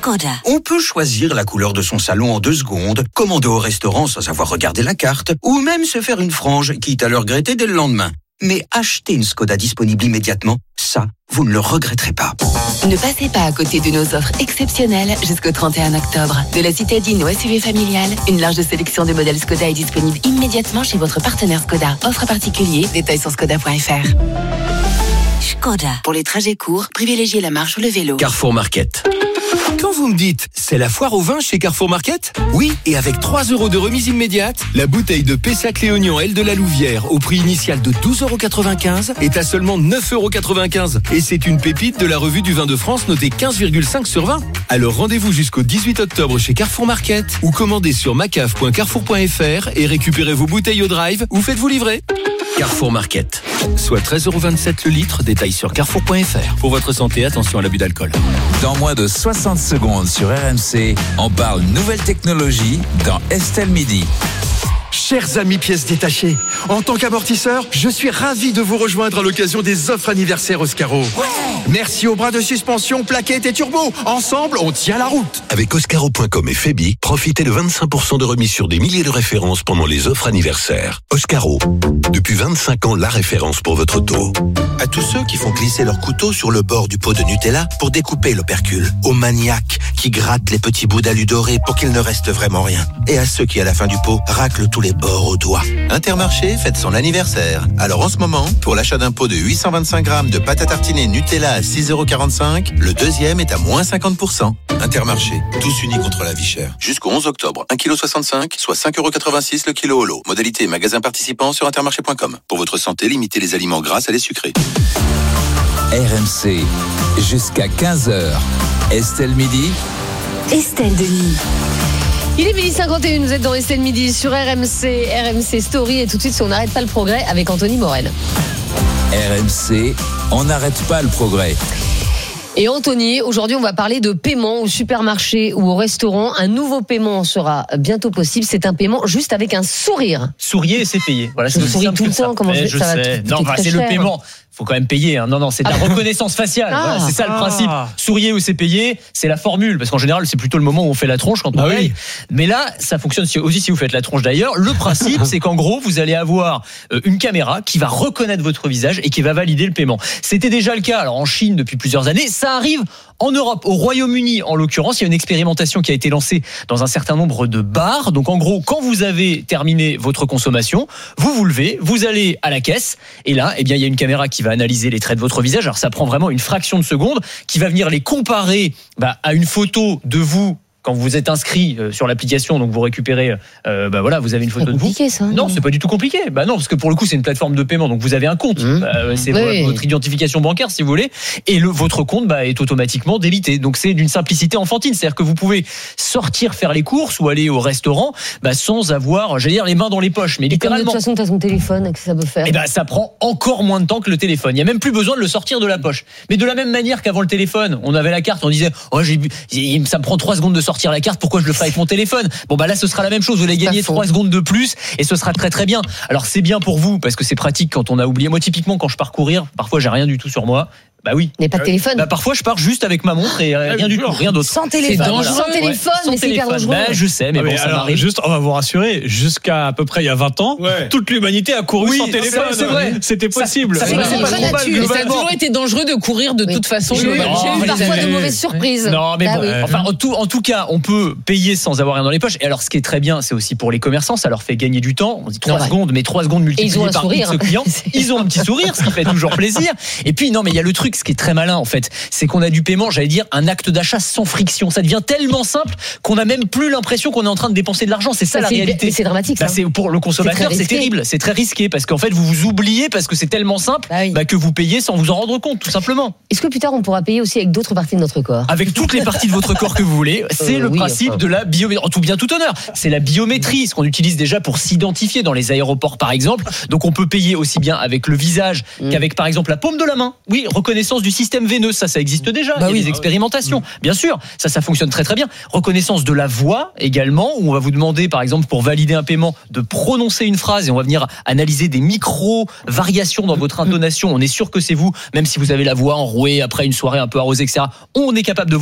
Škoda. On peut choisir la couleur de son salon en 2 secondes, commander au restaurant sans avoir regardé la carte, ou même se faire une frange, quitte à le regretter dès le lendemain. Mais acheter une Škoda disponible immédiatement, ça, vous ne le regretterez pas. Ne passez pas à côté de nos offres exceptionnelles jusqu'au 31 octobre. De la citadine au SUV familial, une large sélection de modèles Škoda est disponible immédiatement chez votre partenaire Škoda. Offre particulier, détails sur škoda.fr. Škoda. Pour les trajets courts, privilégiez la marche ou le vélo. Carrefour Market. Quand vous me dites « c'est la foire au vin chez Carrefour Market », oui, et avec 3 € de remise immédiate, la bouteille de Pessac Léognan L de la Louvière au prix initial de 12,95 € est à seulement 9,95 €. Et c'est une pépite de la revue du vin de France notée 15,5 sur 20. Alors rendez-vous jusqu'au 18 octobre chez Carrefour Market ou commandez sur macaf.carrefour.fr et récupérez vos bouteilles au drive ou faites-vous livrer. Carrefour Market, soit 13,27 € le litre, détail sur carrefour.fr. Pour votre santé, attention à l'abus d'alcool. Dans moins de 60 secondes sur RMC, on parle nouvelle technologie dans Estelle Midi. Chers amis pièces détachées, en tant qu'amortisseur, je suis ravi de vous rejoindre à l'occasion des offres anniversaires Oscaro. Ouais. Merci aux bras de suspension, plaquettes et turbo. Ensemble, on tient la route. Avec Oscaro.com et Febi, profitez de 25% de remise sur des milliers de références pendant les offres anniversaires. Oscaro, depuis 25 ans, la référence pour votre auto. À tous ceux qui font glisser leur couteau sur le bord du pot de Nutella pour découper l'opercule. Aux maniaques qui grattent les petits bouts d'alu doré pour qu'il ne reste vraiment rien. Et à ceux qui, à la fin du pot, raclent tous les bords au doigt. Intermarché fête son anniversaire. Alors en ce moment, pour l'achat d'un pot de 825 grammes de pâte à tartiner Nutella à 6,45 €, le deuxième est à moins 50%. Intermarché, tous unis contre la vie chère. Jusqu'au 11 octobre, 1,65 kg, soit 5,86 € le kilo au lot. Modalité magasin participant sur intermarché.com. Pour votre santé, limitez les aliments gras à les sucrés. RMC, jusqu'à 15h. Estelle Midi. Estelle Denis. Il est 12h51, vous êtes dans Estelle Midi sur RMC, RMC Story et tout de suite si on n'arrête pas le progrès avec Anthony Morel. RMC, on n'arrête pas le progrès. Et Anthony, aujourd'hui on va parler de paiement au supermarché ou au restaurant. Un nouveau paiement sera bientôt possible. C'est un paiement juste avec un sourire. Souriez et c'est payé. Voilà, je souris tout le temps. Comment je ça sais. va Non, c'est le paiement. Faut quand même payer. Hein. Non, c'est de la reconnaissance faciale. Voilà, c'est ça le principe. Souriez ou c'est payé, c'est la formule. Parce qu'en général, c'est plutôt le moment où on fait la tronche quand on paye. Oui. Mais là, ça fonctionne aussi si vous faites la tronche d'ailleurs. Le principe, c'est qu'en gros, vous allez avoir une caméra qui va reconnaître votre visage et qui va valider le paiement. C'était déjà le cas. Alors en Chine depuis plusieurs années, ça arrive en Europe, au Royaume-Uni en l'occurrence. Il y a une expérimentation qui a été lancée dans un certain nombre de bars. Donc en gros, quand vous avez terminé votre consommation, vous vous levez, vous allez à la caisse et là, eh bien, il y a une caméra qui va analyser les traits de votre visage. Alors ça prend vraiment une fraction de seconde, qui va venir les comparer à une photo de vous quand vous êtes inscrit sur l'application, donc vous récupérez, vous avez une photo de vous. C'est compliqué ça. Non, c'est pas du tout compliqué. Non, parce que pour le coup, c'est une plateforme de paiement, donc vous avez un compte. C'est votre identification bancaire, si vous voulez, et votre compte est automatiquement débité. Donc c'est d'une simplicité enfantine, c'est-à-dire que vous pouvez sortir faire les courses ou aller au restaurant sans avoir, les mains dans les poches, mais littéralement. De toute façon, tu as ton téléphone, que ça peut faire. Ça prend encore moins de temps que le téléphone. Il y a même plus besoin de le sortir de la poche. Mais de la même manière qu'avant le téléphone, on avait la carte, on disait, ça me prend 3 secondes de sortir la carte, pourquoi je le ferai avec mon téléphone? Là ce sera la même chose, vous allez gagner 3 secondes de plus et ce sera très très bien. Alors c'est bien pour vous parce que c'est pratique quand on a oublié. Moi typiquement quand je pars courir, parfois j'ai rien du tout sur moi. Oui. Mais pas de téléphone. Parfois je pars juste avec ma montre et rien du tout, rien d'autre. Sans téléphone. Sans téléphone, mais c'est hyper dangereux. Je sais, mais ça m'arrive. Juste, on va vous rassurer, jusqu'à peu près il y a 20 ans, toute l'humanité a couru sans téléphone. C'est vrai. C'était possible. Ça a toujours été dangereux de courir de toute façon. J'ai eu parfois de mauvaises surprises. Non, mais en tout cas, on peut payer sans avoir rien dans les poches. Et alors, ce qui est très bien, c'est aussi pour les commerçants, ça leur fait gagner du temps. On dit 3 secondes, mais 3 secondes multipliées par X clients. Ils ont un petit sourire, ce qui fait toujours plaisir. Et puis, non, mais il y a le truc, ce qui est très malin, en fait, c'est qu'on a du paiement, un acte d'achat sans friction. Ça devient tellement simple qu'on n'a même plus l'impression qu'on est en train de dépenser de l'argent. C'est ça la réalité. C'est dramatique. C'est pour le consommateur, c'est terrible, c'est très risqué parce qu'en fait, vous vous oubliez parce que c'est tellement simple que vous payez sans vous en rendre compte, tout simplement. Est-ce que plus tard on pourra payer aussi avec d'autres parties de notre corps? Avec toutes les parties de votre corps que vous voulez. C'est le principe de la biométrie. En tout bien, tout honneur. C'est la biométrie, ce qu'on utilise déjà pour s'identifier dans les aéroports, par exemple. Donc, on peut payer aussi bien avec le visage qu'avec, par exemple, la paume de la main. Oui, reconnaissance du système veineux, ça existe déjà. Il y a des expérimentations. Bien sûr, ça fonctionne très très bien. Reconnaissance de la voix également, où on va vous demander, par exemple, pour valider un paiement, de prononcer une phrase et on va venir analyser des micro-variations dans votre intonation. On est sûr que c'est vous, même si vous avez la voix enrouée après une soirée un peu arrosée, etc. On est capable de